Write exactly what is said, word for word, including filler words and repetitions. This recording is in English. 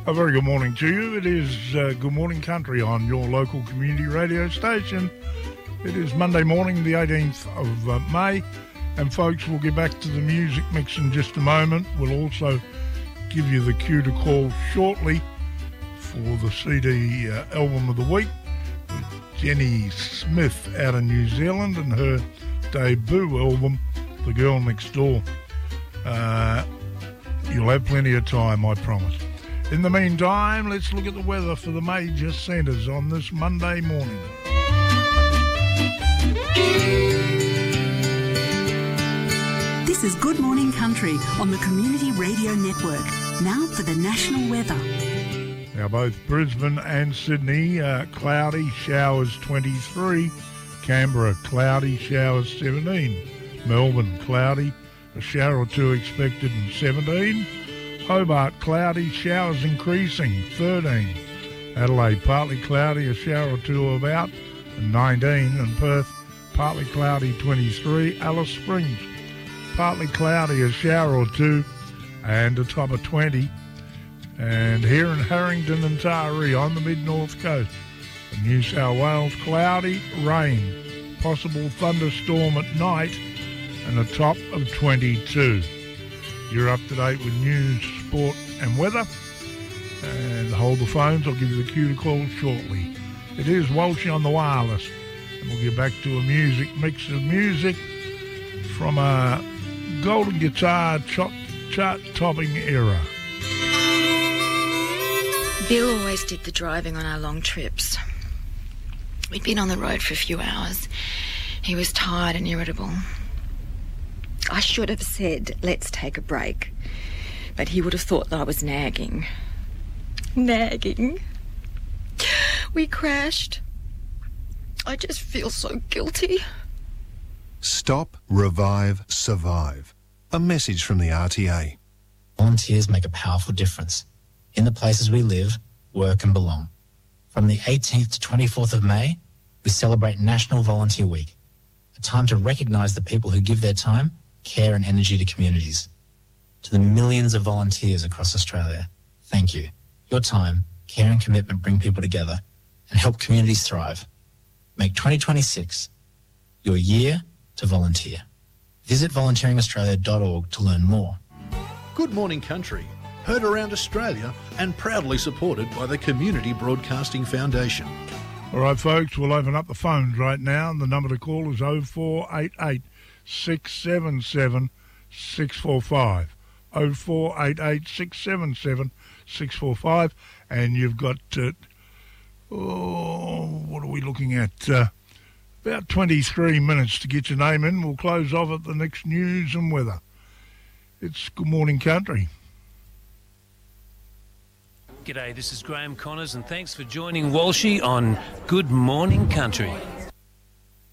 A very good morning to you. It is uh, Good Morning Country on your local community radio station. It is Monday morning, the eighteenth of uh, May. And folks, we'll get back to the music mix in just a moment. We'll also give you the cue to call shortly for the C D uh, album of the week with Jenny Smith out of New Zealand and her debut album, The Girl Next Door. Uh, you'll have plenty of time, I promise. In the meantime, let's look at the weather for the major centres on this Monday morning. This is Good Morning Country on the Community Radio Network. Now for the national weather. Now, both Brisbane and Sydney, uh, cloudy, showers twenty-three. Canberra, cloudy, showers seventeen. Melbourne, cloudy, a shower or two expected in seventeen. Hobart, cloudy, showers increasing, thirteen. Adelaide, partly cloudy, a shower or two about, nineteen. And Perth, partly cloudy, twenty-three. Alice Springs, partly cloudy, a shower or two, and a top of twenty. And here in Harrington and Taree on the mid-north coast, New South Wales, cloudy, rain, possible thunderstorm at night, and a top of twenty-two. You're up to date with news, sport and weather. And hold the phones. I'll give you the cue to call shortly. It is Walshy on the wireless. And we'll get back to a music mix of music from a golden guitar chart, chart-topping era. Bill always did the driving on our long trips. We'd been on the road for a few hours. He was tired and irritable. I should have said, let's take a break. But he would have thought that I was nagging. Nagging? We crashed. I just feel so guilty. Stop, revive, survive. A message from the R T A. Volunteers make a powerful difference in the places we live, work and belong. From the eighteenth to twenty-fourth of May, we celebrate National Volunteer Week, a time to recognise the people who give their time, care and energy to communities. To the millions of volunteers across Australia, thank you. Your time, care and commitment bring people together and help communities thrive. Make twenty twenty-six your year to volunteer. Visit volunteering australia dot org to learn more. Good Morning Country, heard around Australia and proudly supported by the Community Broadcasting Foundation. All right, folks, we'll open up the phones right now, and the number to call is oh four eight eight, six seven seven, six four five. oh four eight eight, six seven seven, six four five. And you've got, uh, oh, what are we looking at? Uh, about twenty-three minutes to get your name in. We'll close off at the next news and weather. It's Good Morning Country. G'day, this is Graham Connors, and thanks for joining Walshy on Good Morning Country.